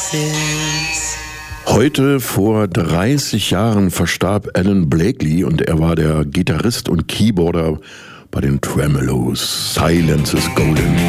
faces. Heute vor 30 Jahren verstarb Alan Blakely und er war der Gitarrist und Keyboarder bei den Tremeloes. Silence is Golden.